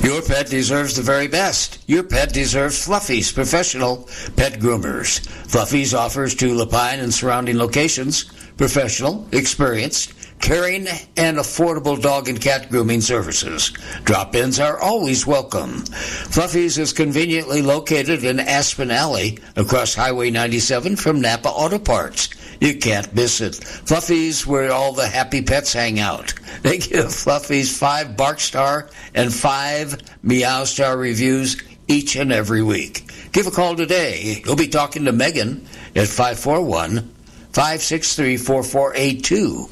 Your pet deserves the very best. Your pet deserves Fluffy's professional pet groomers. Fluffy's offers to Lapine and surrounding locations professional, experienced, caring, and affordable dog and cat grooming services. Drop-ins are always welcome. Fluffy's is conveniently located in Aspen Alley across Highway 97 from Napa Auto Parts. You can't miss it. Fluffy's, where all the happy pets hang out. They give Fluffy's 5 Bark Star and 5 Meow Star reviews each and every week. Give a call today. You'll be talking to Megan at 541-563-4482.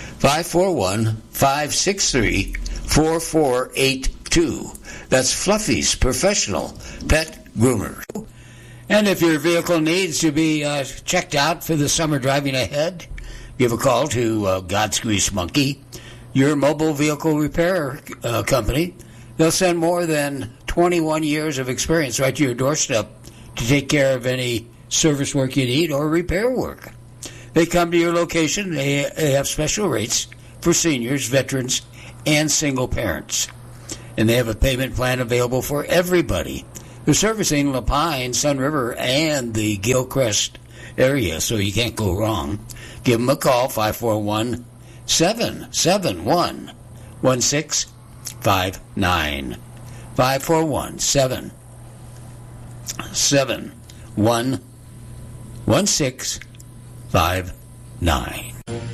541-563-4482. That's Fluffy's professional pet groomer. And if your vehicle needs to be checked out for the summer driving ahead, give a call to God's Grease Monkey, your mobile vehicle repair company. They'll send more than 21 years of experience right to your doorstep to take care of any service work you need or repair work. They come to your location. They have special rates for seniors, veterans, and single parents. And they have a payment plan available for everybody. They're servicing Lapine, Sun River, and the Gilcrest area, so you can't go wrong. Give them a call, 541-771-1659. 541-771-1659.